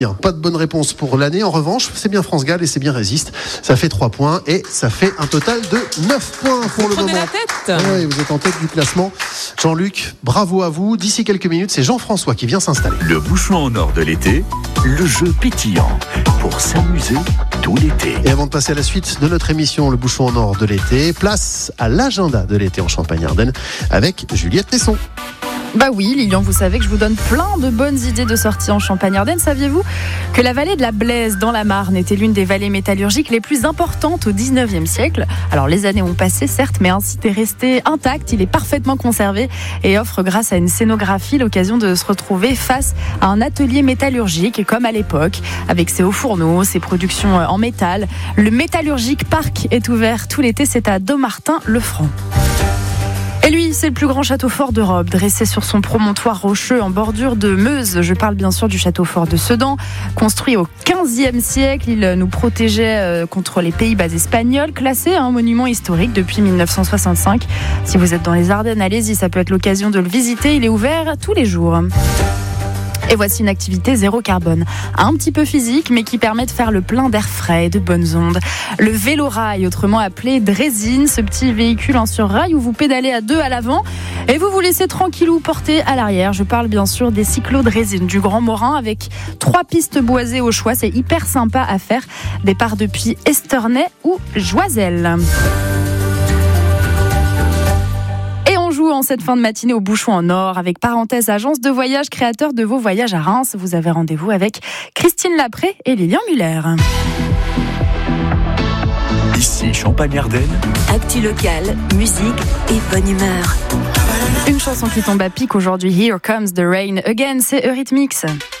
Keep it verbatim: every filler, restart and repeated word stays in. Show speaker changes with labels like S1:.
S1: Bien, pas de bonne réponse pour l'année. En revanche, c'est bien France Gall et c'est bien Résiste. Ça fait trois points et ça fait un total de neuf points pour le moment.
S2: La tête.
S1: Oui, vous êtes en tête du classement. Jean-Luc, bravo à vous. D'ici quelques minutes, c'est Jean-François qui vient s'installer.
S3: Le bouchon en or de l'été, le jeu pétillant pour s'amuser tout l'été.
S1: Et avant de passer à la suite de notre émission Le Bouchon en or de l'été, place à l'agenda de l'été en Champagne-Ardenne avec Juliette Tesson.
S4: Bah oui, Lilian, vous savez que je vous donne plein de bonnes idées de sortie en Champagne-Ardenne. Saviez-vous que la vallée de la Blaise, dans la Marne, était l'une des vallées métallurgiques les plus importantes au dix-neuvième siècle ? Alors, les années ont passé, certes, mais un site est resté intact. Il est parfaitement conservé et offre, grâce à une scénographie, l'occasion de se retrouver face à un atelier métallurgique, comme à l'époque, avec ses hauts fourneaux, ses productions en métal. Le Métallurgique Parc est ouvert tout l'été. C'est à Dommartin-le-Franc. Et lui, c'est le plus grand château fort d'Europe, dressé sur son promontoire rocheux en bordure de Meuse. Je parle bien sûr du château fort de Sedan. Construit au quinzième siècle, il nous protégeait contre les Pays-Bas espagnols, classé un monument historique depuis mille neuf cent soixante-cinq. Si vous êtes dans les Ardennes, allez-y, ça peut être l'occasion de le visiter. Il est ouvert tous les jours. Et voici une activité zéro carbone, un petit peu physique, mais qui permet de faire le plein d'air frais et de bonnes ondes. Le vélo-rail, autrement appelé Draisine, ce petit véhicule en sur rail où vous pédalez à deux à l'avant et vous vous laissez tranquillou porter à l'arrière. Je parle bien sûr des cyclo-draisines du Grand Morin avec trois pistes boisées au choix. C'est hyper sympa à faire. Départ depuis Esternay ou Joiselle. En cette fin de matinée au Bouchon en or avec Parenthèse, agence de voyage créateur de vos voyages à Reims. Vous avez rendez-vous avec Christine Lapré et Lilian Muller.
S3: Ici Champagne-Ardenne.
S5: Actu locale, musique et bonne humeur.
S4: Une chanson qui tombe à pic aujourd'hui. Here Comes the Rain Again, c'est Eurythmics.